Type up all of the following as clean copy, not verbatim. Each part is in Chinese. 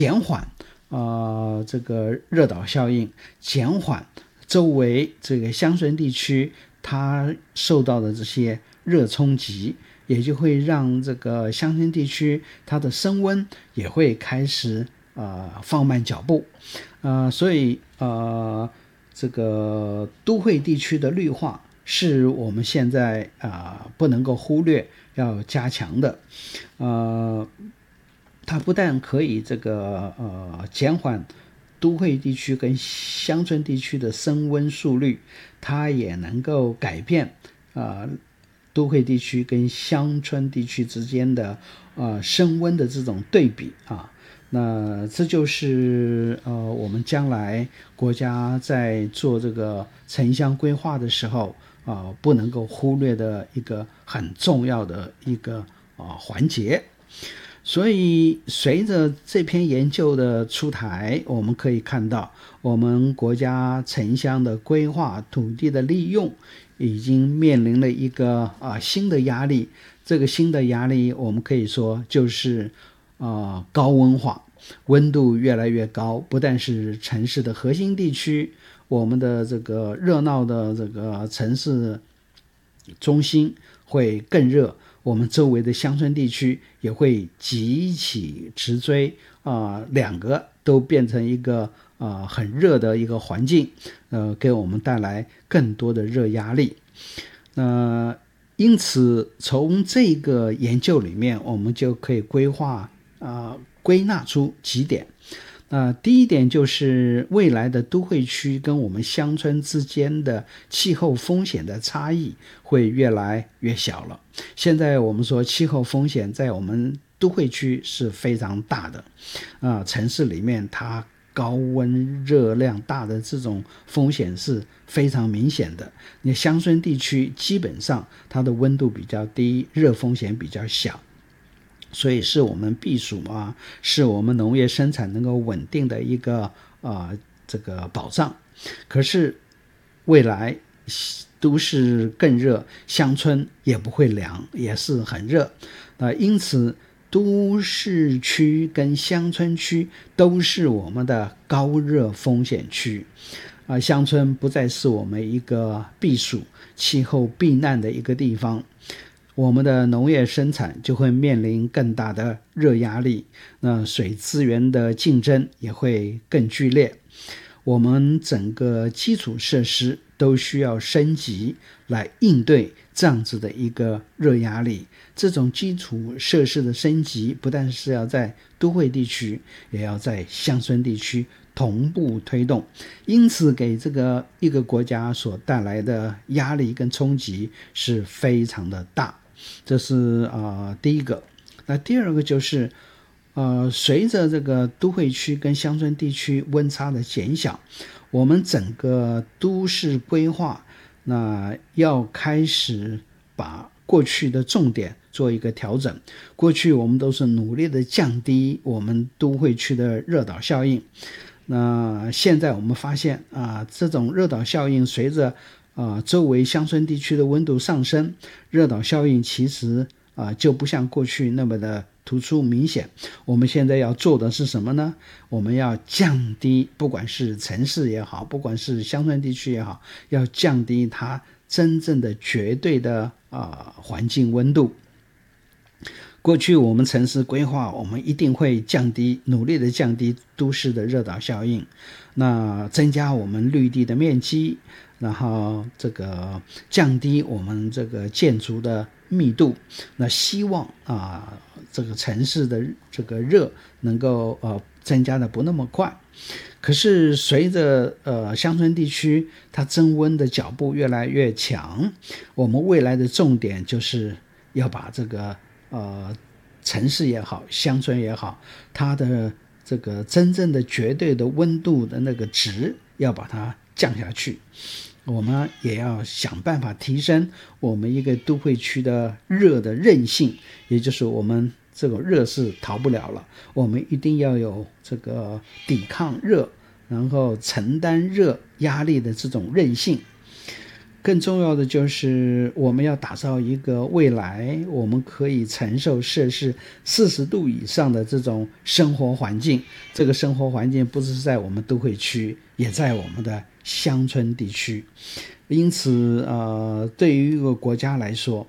减缓这个热岛效应，减缓周围这个乡村地区它受到的这些热冲击，也就会让这个乡村地区它的升温也会开始放慢脚步。所以这个都会地区的绿化是我们现在不能够忽略要加强的。它不但可以这个减缓都会地区跟乡村地区的升温速率，它也能够改变都会地区跟乡村地区之间的升温的这种对比那这就是我们将来国家在做这个城乡规划的时候不能够忽略的一个很重要的一个环节。所以随着这篇研究的出台，我们可以看到我们国家城乡的规划、土地的利用已经面临了一个新的压力。这个新的压力我们可以说就是高温化，温度越来越高，不但是城市的核心地区，我们的这个热闹的这个城市中心会更热，我们周围的乡村地区也会急起直追两个都变成一个很热的一个环境，给我们带来更多的热压力。因此从这个研究里面我们就可以归纳出几点。第一点就是未来的都会区跟我们乡村之间的气候风险的差异会越来越小了。现在我们说气候风险在我们都会区是非常大的城市里面它高温热量大的这种风险是非常明显的。你乡村地区基本上它的温度比较低，热风险比较小，所以是我们避暑是我们农业生产能够稳定的一个这个保障。可是未来都市更热，乡村也不会凉，也是很热因此都市区跟乡村区都是我们的高热风险区乡村不再是我们一个避暑气候避难的一个地方，我们的农业生产就会面临更大的热压力，那水资源的竞争也会更剧烈，我们整个基础设施都需要升级来应对这样子的一个热压力。这种基础设施的升级不但是要在都会地区，也要在乡村地区同步推动，因此给这个一个国家所带来的压力跟冲击是非常的大。这是第一个。那第二个就是随着这个都会区跟乡村地区温差的减小，我们整个都市规划那要开始把过去的重点做一个调整。过去我们都是努力的降低我们都会区的热岛效应，那现在我们发现这种热岛效应随着周围乡村地区的温度上升，热岛效应其实就不像过去那么的突出明显。我们现在要做的是什么呢？我们要降低，不管是城市也好，不管是乡村地区也好，要降低它真正的绝对的环境温度。过去我们城市规划，我们一定会努力的降低都市的热岛效应，那增加我们绿地的面积，然后这个降低我们这个建筑的密度，那希望这个城市的这个热能够增加的不那么快。可是随着乡村地区它增温的脚步越来越强，我们未来的重点就是要把这个城市也好，乡村也好，它的这个真正的绝对的温度的那个值要把它降下去。我们也要想办法提升我们一个都会区的热的韧性，也就是我们这种热是逃不了了，我们一定要有这个抵抗热，然后承担热压力的这种韧性。 更重要的就是我们要打造一个未来我们可以承受摄氏40度以上的这种生活环境。这个生活环境不是在我们都会区，也在我们的乡村地区。因此对于一个国家来说，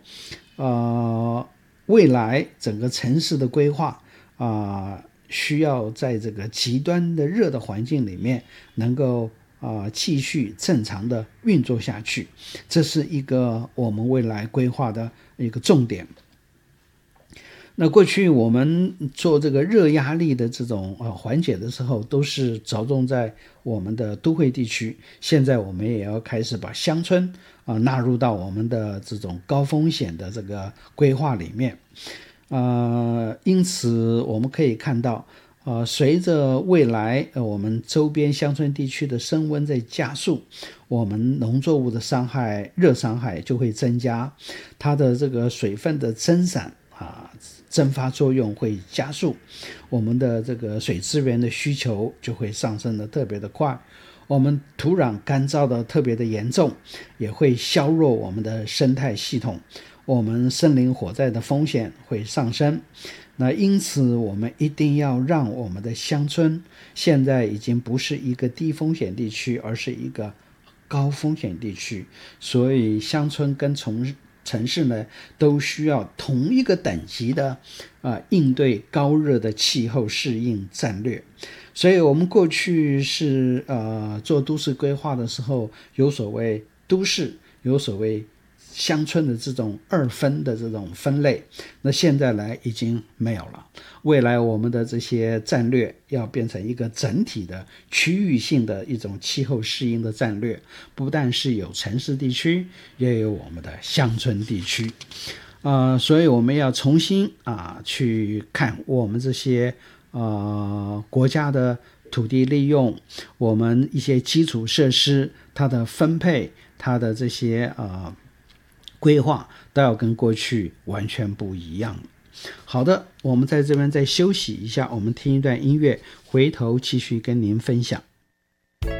未来整个城市的规划需要在这个极端的热的环境里面能够继续正常的运作下去，这是一个我们未来规划的一个重点。那过去我们做这个热压力的这种缓解的时候，都是着重在我们的都会地区，现在我们也要开始把乡村纳入到我们的这种高风险的这个规划里面。因此我们可以看到随着未来我们周边乡村地区的升温在加速，我们农作物的伤害热伤害就会增加，它的这个水分的蒸散蒸发作用会加速，我们的这个水资源的需求就会上升的特别的快，我们土壤干燥的特别的严重，也会削弱我们的生态系统，我们森林火灾的风险会上升。那因此我们一定要让我们的乡村现在已经不是一个低风险地区，而是一个高风险地区，所以乡村跟城市呢都需要同一个等级的应对高热的气候适应战略。所以我们过去是做都市规划的时候，有所谓都市，有所谓乡村的这种二分的这种分类，那现在来已经没有了。未来我们的这些战略要变成一个整体的区域性的一种气候适应的战略，不但是有城市地区，也有我们的乡村地区。所以我们要重新去看我们这些国家的土地利用，我们一些基础设施它的分配，它的这些规划都要跟过去完全不一样。好的，我们在这边再休息一下，我们听一段音乐，回头继续跟您分享。